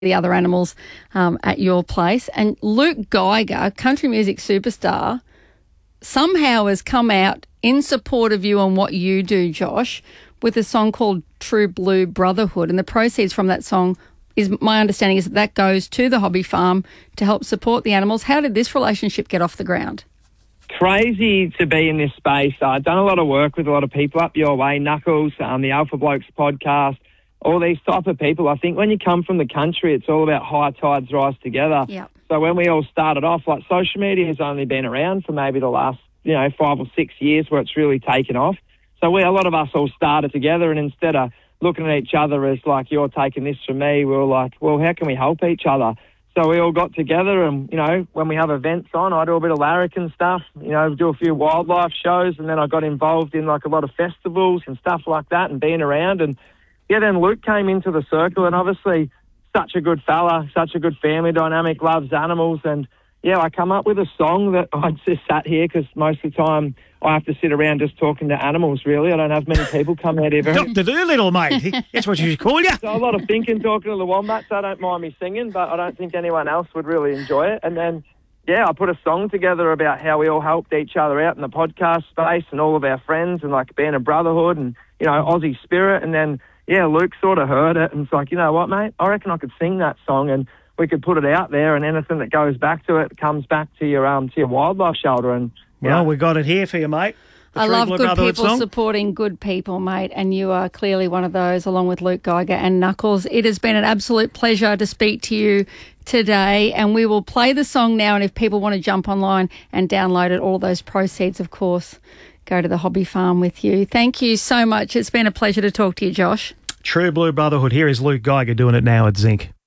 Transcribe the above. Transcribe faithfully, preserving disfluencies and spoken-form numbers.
the other animals um, at your place. And Luke Geiger, country music superstar, somehow has come out in support of you and what you do, Josh, with a song called True Blue Brotherhood. And the proceeds from that song, is my understanding is that that goes to the hobby farm to help support the animals. How did this relationship get off the ground? Crazy to be in this space. I've done a lot of work with a lot of people up your way, Knuckles, um, the Alpha Blokes podcast, all these type of people. I think when you come from the country, it's all about high tides rise together. Yep. So when we all started off, like social media has only been around for maybe the last, you know, five or six years where it's really taken off. So we, a lot of us all started together, and instead of looking at each other as like, you're taking this from me, we were like, well, how can we help each other? So we all got together, and, you know, when we have events on, I do a bit of larrikin stuff, you know, do a few wildlife shows, and then I got involved in like a lot of festivals and stuff like that and being around. And yeah, then Luke came into the circle, and obviously such a good fella, such a good family dynamic, loves animals. And yeah, I come up with a song that I just sat here because most of the time I have to sit around just talking to animals, really. I don't have many people come out here. Doctor Doolittle, mate. That's what you should call you. So a lot of thinking, talking to the wombats. I don't mind me singing, but I don't think anyone else would really enjoy it. And then, yeah, I put a song together about how we all helped each other out in the podcast space and all of our friends and, like, being a brotherhood and, you know, Aussie spirit. And then, yeah, Luke sort of heard it and it's like, you know what, mate, I reckon I could sing that song and we could put it out there, and anything that goes back to it comes back to your um to your wildlife shelter. And well, know. we got it here for you, mate. The I True love Blue good Brotherhood people song. supporting good people, mate, and you are clearly one of those, along with Luke Geiger and Knuckles. It has been an absolute pleasure to speak to you today, and we will play the song now, and if people want to jump online and download it, all those proceeds, of course, go to the hobby farm with you. Thank you so much. It's been a pleasure to talk to you, Josh. True Blue Brotherhood. Here is Luke Geiger doing it now at Zinc.